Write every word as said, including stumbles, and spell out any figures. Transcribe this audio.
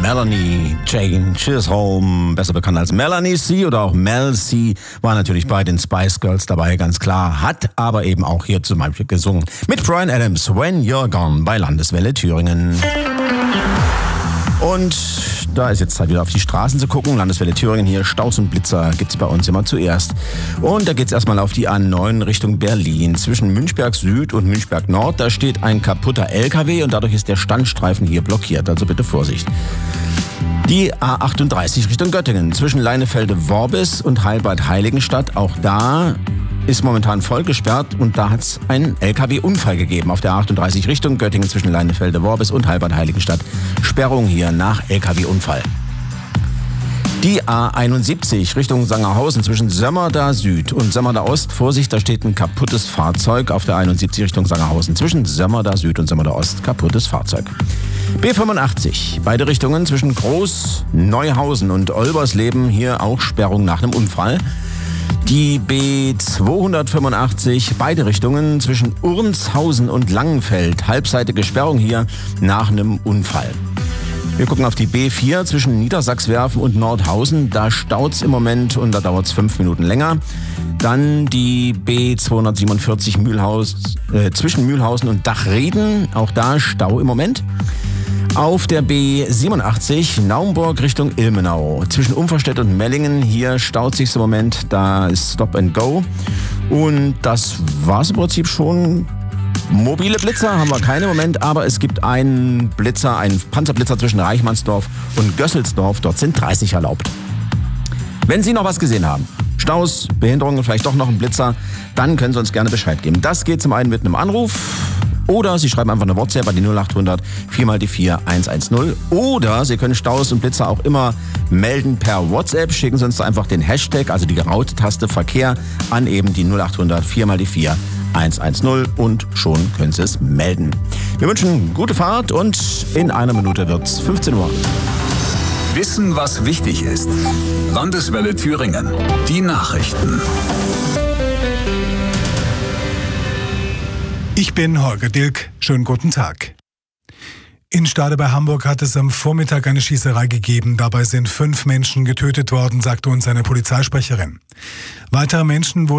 Melanie Jane Chisholm, besser bekannt als Melanie C. oder auch Mel C., war natürlich bei den Spice Girls dabei, ganz klar, hat aber eben auch hier zum Beispiel gesungen. Mit Bryan Adams, When You're Gone, bei Landeswelle Thüringen. Und da ist jetzt Zeit, wieder auf die Straßen zu gucken. Landeswelle Thüringen hier, Staus und Blitzer gibt's bei uns immer zuerst. Und da geht's erstmal auf die A neun Richtung Berlin. Zwischen Münchberg Süd und Münchberg Nord, da steht ein kaputter L K W und dadurch ist der Standstreifen hier blockiert. Also bitte Vorsicht. Die A achtunddreißig Richtung Göttingen. Zwischen Leinefelde-Worbis und Heilbad-Heiligenstadt. Auch da ist momentan voll gesperrt und da hat es einen L K W-Unfall gegeben auf der A achtunddreißig Richtung Göttingen zwischen Leinefelde-Worbis und Heilbad-Heiligenstadt. Sperrung hier nach L K W-Unfall. Die A einundsiebzig Richtung Sangerhausen zwischen Sömmerda Süd und Sömmerda Ost. Vorsicht, da steht ein kaputtes Fahrzeug auf der einundsiebzig Richtung Sangerhausen. Zwischen Sömmerda Süd und Sömmerda Ost kaputtes Fahrzeug. B fünfundachtzig, beide Richtungen zwischen Groß, Neuhausen und Olbersleben. Hier auch Sperrung nach einem Unfall. Die B zweihundertfünfundachtzig, beide Richtungen zwischen Urnshausen und Langenfeld. Halbseitige Sperrung hier nach einem Unfall. Wir gucken auf die B vier zwischen Niedersachswerfen und Nordhausen. Da staut's im Moment und da dauert's fünf Minuten länger. Dann die B zweihundertsiebenundvierzig Mühlhaus, äh, zwischen Mühlhausen und Dachreden. Auch da Stau im Moment. Auf der B siebenundachtzig Naumburg Richtung Ilmenau. Zwischen Umverstedt und Mellingen, hier staut sich's im Moment, da ist Stop and Go. Und das war's im Prinzip schon. Mobile Blitzer haben wir keine im Moment, aber es gibt einen Blitzer, einen Panzerblitzer zwischen Reichmannsdorf und Gösselsdorf. Dort sind dreißig erlaubt. Wenn Sie noch was gesehen haben, Staus, Behinderungen, vielleicht doch noch ein Blitzer, dann können Sie uns gerne Bescheid geben. Das geht zum einen mit einem Anruf. Oder Sie schreiben einfach eine WhatsApp an die null achthundert vier mal die vier eins eins null. Oder Sie können Staus und Blitzer auch immer melden per WhatsApp. Schicken Sie uns einfach den Hashtag, also die Raute-Taste Verkehr, an eben die null achthundert vier mal die vier eins eins null und schon können Sie es melden. Wir wünschen gute Fahrt und in einer Minute wird's fünfzehn Uhr. Wissen, was wichtig ist. Landeswelle Thüringen. Die Nachrichten. Ich bin Holger Dilk. Schönen guten Tag. In Stade bei Hamburg hat es am Vormittag eine Schießerei gegeben. Dabei sind fünf Menschen getötet worden, sagte uns eine Polizeisprecherin. Weitere Menschen wurden